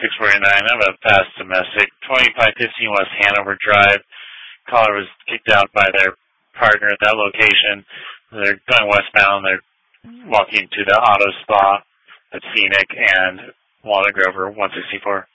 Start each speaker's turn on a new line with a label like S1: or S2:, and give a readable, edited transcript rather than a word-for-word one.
S1: 649. I have a fast domestic. 2515 West Hanover Drive. Caller was kicked out by their partner at that location. They're going westbound. They're walking to the auto spa at Scenic and Walnut Grove 164.